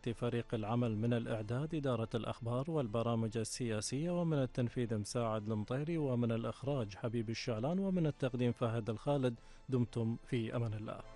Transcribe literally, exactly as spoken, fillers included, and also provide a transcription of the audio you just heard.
فريق العمل من الإعداد إدارة الأخبار والبرامج السياسية، ومن التنفيذ مساعد المطيري، ومن الإخراج حبيب الشعلان، ومن التقديم فهد الخالد. دمتم في أمان الله.